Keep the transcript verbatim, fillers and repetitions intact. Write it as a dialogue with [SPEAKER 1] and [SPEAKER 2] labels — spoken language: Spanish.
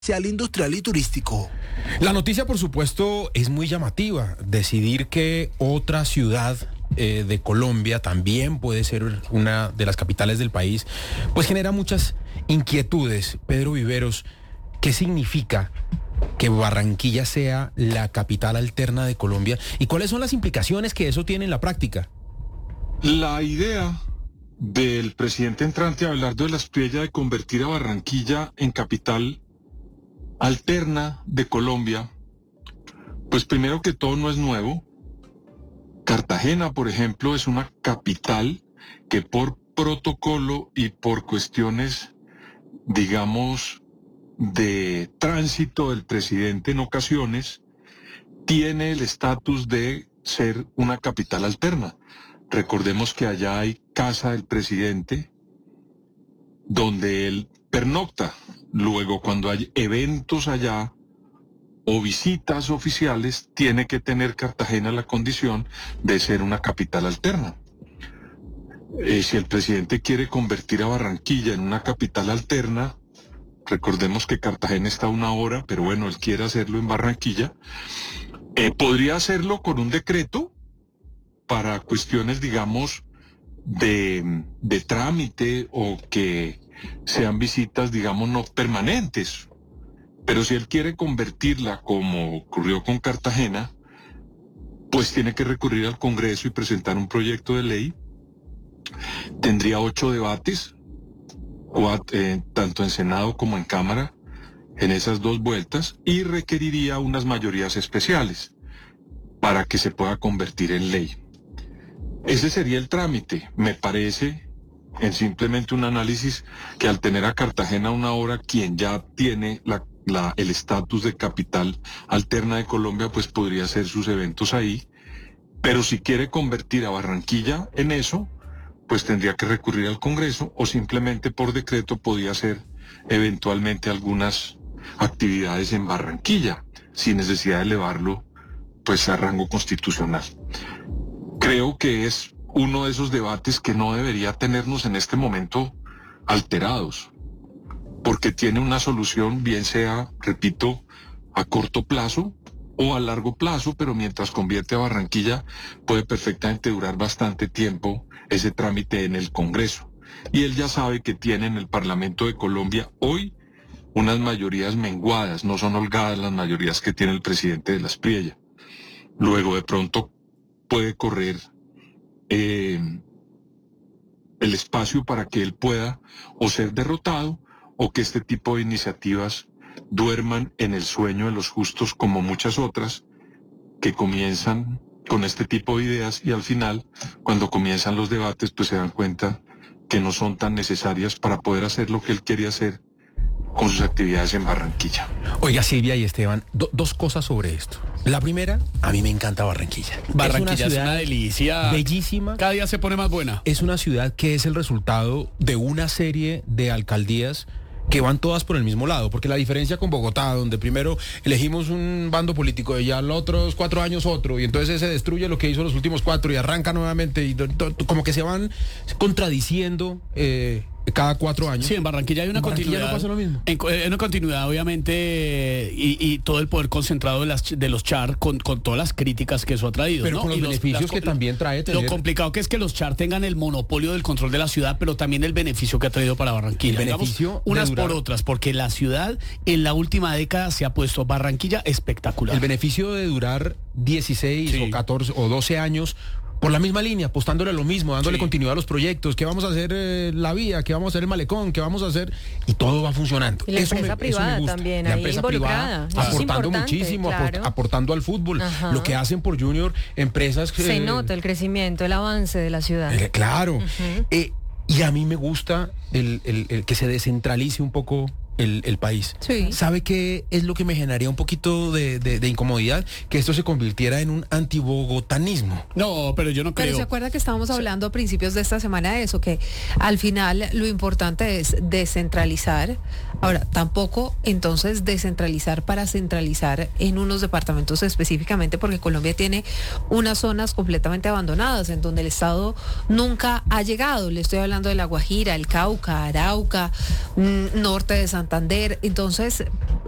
[SPEAKER 1] industrial y turístico.
[SPEAKER 2] La noticia, por supuesto, es muy llamativa. Decidir que otra ciudad eh, de Colombia también puede ser una de las capitales del país, pues genera muchas inquietudes. Pedro Viveros, ¿qué significa que Barranquilla sea la capital alterna de Colombia? ¿Y cuáles son las implicaciones que eso tiene en la práctica?
[SPEAKER 3] La idea del presidente entrante Abelardo de la Espriella de convertir a Barranquilla en capital alterna de Colombia, pues primero que todo no es nuevo. Cartagena, por ejemplo, es una capital que por protocolo y por cuestiones, digamos, de tránsito del presidente en ocasiones, tiene el estatus de ser una capital alterna. Recordemos que allá hay casa del presidente, donde él pernocta. Luego, cuando hay eventos allá o visitas oficiales, tiene que tener Cartagena la condición de ser una capital alterna. Eh, si el presidente quiere convertir a Barranquilla en una capital alterna, recordemos que Cartagena está a una hora, pero bueno, él quiere hacerlo en Barranquilla, eh, podría hacerlo con un decreto para cuestiones, digamos, de, de trámite o que sean visitas, digamos, no permanentes. Pero si él quiere convertirla como ocurrió con Cartagena, pues tiene que recurrir al Congreso y presentar un proyecto de ley. Tendría ocho debates, cuatro, eh, tanto en Senado como en Cámara, en esas dos vueltas, y requeriría unas mayorías especiales para que se pueda convertir en ley. Ese sería el trámite, me parece, en simplemente un análisis, que al tener a Cartagena a una hora, quien ya tiene la, la, el estatus de capital alterna de Colombia, pues podría hacer sus eventos ahí. Pero si quiere convertir a Barranquilla en eso, pues tendría que recurrir al Congreso o simplemente por decreto podía hacer eventualmente algunas actividades en Barranquilla, sin necesidad de elevarlo pues a rango constitucional. Creo que es uno de esos debates que no debería tenernos en este momento alterados, porque tiene una solución, bien sea, repito, a corto plazo o a largo plazo, pero mientras convierte a Barranquilla puede perfectamente durar bastante tiempo ese trámite en el Congreso. Y él ya sabe que tiene en el Parlamento de Colombia hoy unas mayorías menguadas, no son holgadas las mayorías que tiene el presidente de la Espriella. Luego de pronto puede correr eh, el espacio para que él pueda o ser derrotado o que este tipo de iniciativas duerman en el sueño de los justos, como muchas otras que comienzan con este tipo de ideas y al final, cuando comienzan los debates, pues se dan cuenta que no son tan necesarias para poder hacer lo que él quería hacer con sus actividades en Barranquilla.
[SPEAKER 2] Oiga, Silvia y Esteban, do, dos cosas sobre esto. La primera, a mí me encanta Barranquilla.
[SPEAKER 4] Barranquilla es una,
[SPEAKER 2] es una
[SPEAKER 4] delicia.
[SPEAKER 2] Bellísima.
[SPEAKER 4] Cada día se pone más buena.
[SPEAKER 2] Es una ciudad que es el resultado de una serie de alcaldías que van todas por el mismo lado, porque la diferencia con Bogotá, donde primero elegimos un bando político y ya los otros cuatro años otro, y entonces se destruye lo que hizo los últimos cuatro y arranca nuevamente, y como que se van contradiciendo eh, cada cuatro años.
[SPEAKER 4] Sí, en Barranquilla hay una
[SPEAKER 2] en Barranquilla
[SPEAKER 4] continuidad.
[SPEAKER 2] No pasa lo mismo.
[SPEAKER 4] En, en una continuidad, obviamente, y, y todo el poder concentrado de, las, de los char con, con todas las críticas que eso ha traído.
[SPEAKER 2] Pero
[SPEAKER 4] ¿no?
[SPEAKER 2] con los
[SPEAKER 4] y
[SPEAKER 2] beneficios
[SPEAKER 4] los,
[SPEAKER 2] que
[SPEAKER 4] las,
[SPEAKER 2] también trae tener...
[SPEAKER 4] Lo complicado que es que los char tengan el monopolio del control de la ciudad, pero también el beneficio que ha traído para Barranquilla.
[SPEAKER 2] El beneficio
[SPEAKER 4] Digamos, unas
[SPEAKER 2] durar...
[SPEAKER 4] por otras, porque la ciudad en la última década se ha puesto Barranquilla espectacular.
[SPEAKER 2] El beneficio de durar dieciséis sí. o catorce o doce años por la misma línea, apostándole a lo mismo, dándole sí. continuidad a los proyectos, que vamos a hacer eh, la vía, que vamos a hacer el malecón, que vamos a hacer, y todo va funcionando.
[SPEAKER 5] Y la
[SPEAKER 2] eso
[SPEAKER 5] empresa
[SPEAKER 2] me,
[SPEAKER 5] privada
[SPEAKER 2] eso me
[SPEAKER 5] también,
[SPEAKER 2] la
[SPEAKER 5] ahí
[SPEAKER 2] empresa
[SPEAKER 5] involucrada.
[SPEAKER 2] privada, aportando muchísimo, claro. aport, aportando al fútbol. Ajá. Lo que hacen por Junior, empresas que...
[SPEAKER 5] Se eh, nota el crecimiento, el avance de la ciudad.
[SPEAKER 2] Eh, claro. Uh-huh. eh, y a mí me gusta el, el, el que se descentralice un poco El, el país.
[SPEAKER 5] Sí.
[SPEAKER 2] ¿Sabe qué es lo que me generaría un poquito de, de, de incomodidad? Que esto se convirtiera en un antibogotanismo.
[SPEAKER 4] No, pero yo no creo.
[SPEAKER 6] Pero se acuerda que estábamos hablando a principios de esta semana de eso, que al final lo importante es descentralizar. Ahora, tampoco entonces descentralizar para centralizar en unos departamentos específicamente, porque Colombia tiene unas zonas completamente abandonadas en donde el Estado nunca ha llegado. Le estoy hablando de La Guajira, el Cauca, Arauca, norte de Santander. Entonces,